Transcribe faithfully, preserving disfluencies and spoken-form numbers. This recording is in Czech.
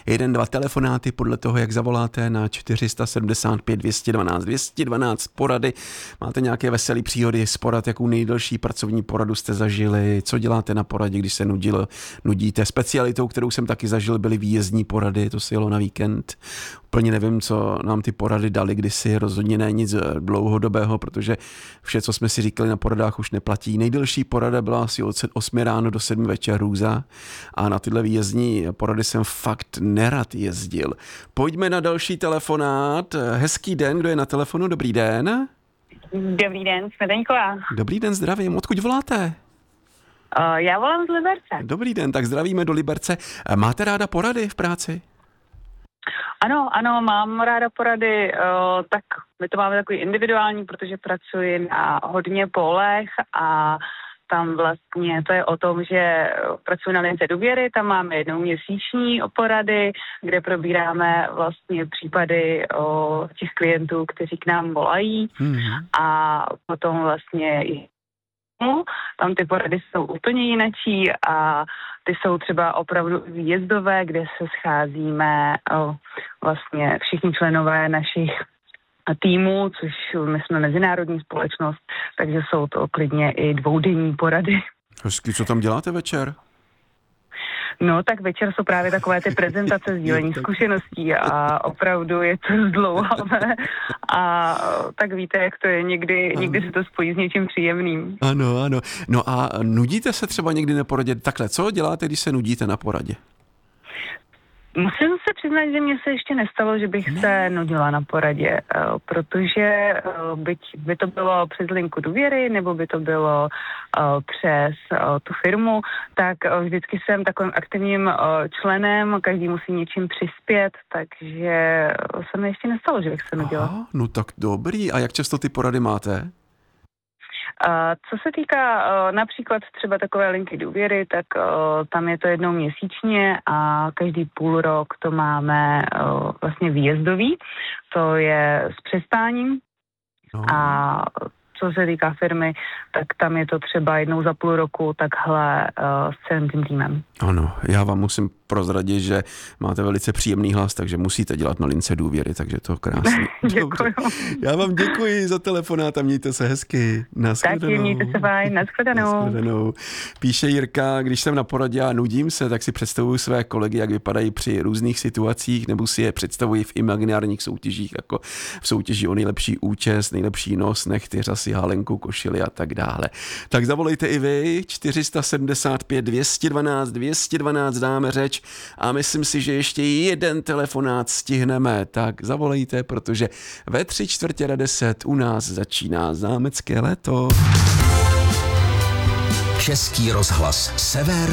jeden, dva telefonáty podle toho, jak zavoláte na čtyři sedmdesát pět dvě stě dvanáct dvě stě dvanáct porady. Máte nějaké veselé příhody z porad, jakou nejdelší pracovní poradu jste zažili, co děláte na poradě, když se nudilo, nudíte. Specialitou, kterou jsem taky zažil, byly výjezdní porady, to se jelo na víkend. Úplně nevím, co nám ty porady dali kdysi, rozhodně ne nic dlouhodobého, protože vše, co jsme si říkali na poradách, už neplatí. Nejdelší porada byla asi od osmi ráno do sedmi večer hrůza a na tyhle výjezdní porady jsem fakt nerad jezdil. Pojďme na další telefonát. Hezký den, kdo je na telefonu? Dobrý den. Dobrý den, Smedeňková. Dobrý den, zdravím. Odkud voláte? Uh, já volám z Liberce. Dobrý den, tak zdravíme do Liberce. Máte ráda porady v práci? Ano, ano, mám ráda porady, uh, tak my to máme takový individuální, protože pracuji na hodně polech a tam vlastně to je o tom, že pracuji na lince důvěry, tam máme jednou měsíční porady, kde probíráme vlastně případy o těch klientů, kteří k nám volají mm-hmm. a potom vlastně i tam ty porady jsou úplně jinačí a ty jsou třeba opravdu výjezdové, kde se scházíme o, vlastně všichni členové našich týmů, což my jsme mezinárodní společnost, takže jsou to klidně i dvoudenní porady. Hezky, co tam děláte večer? No, tak večer jsou právě takové ty prezentace, sdílení zkušeností a opravdu je to zdlouhavé a tak víte, jak to je, někdy, někdy se to spojí s něčím příjemným. Ano, ano. No a nudíte se třeba někdy na poradě? Takhle, co děláte, když se nudíte na poradě? Musím se přiznat, že mně se ještě nestalo, že bych ne. se nudila na poradě, protože byť by to bylo přes linku důvěry, nebo by to bylo přes tu firmu, tak vždycky jsem takovým aktivním členem, každý musí něčím přispět, takže se mi ještě nestalo, že bych se nudila. Aha, no tak dobrý. A jak často ty porady máte? Co se týká například třeba takové linky důvěry, tak tam je to jednou měsíčně a každý půl rok to máme vlastně výjezdový, to je s přespáním no. A co se týká firmy, tak tam je to třeba jednou za půl roku takhle uh, s celým tím týmem. Ano, já vám musím prozradit, že máte velice příjemný hlas, takže musíte dělat na lince důvěry, takže to krásně. Děkuji. Já vám děkuji za telefonát a mějte se hezky. Naschledanou. Taky mějte se fajn, naschledanou. Naschledanou. Píše Jirka, když jsem na poradě a nudím se, tak si představuji své kolegy, jak vypadají při různých situacích, nebo si je představuji v imaginárních soutěžích, jako v soutěži o nejlepší účest, nejlepší nos, nechty, řasy, hálenku, košily a tak dále. Tak zavolejte i vy, čtyři sedmdesát pět dvě stě dvanáct dvě stě dvanáct dáme řeč a myslím si, že ještě jeden telefonát stihneme, tak zavolejte, protože ve tři čtvrtě na deset u nás začíná zámecké léto. Český rozhlas Sever,